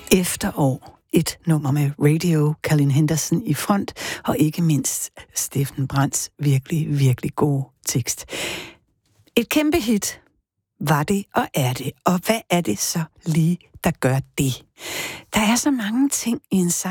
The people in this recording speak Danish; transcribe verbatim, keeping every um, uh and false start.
Efterår. Et nummer med Radio, Colin Henderson i front, og ikke mindst Steffen Brandts virkelig, virkelig gode tekst. Et kæmpe hit var det, og er det. Og hvad er det så lige, der gør det? Der er så mange ting i en sang,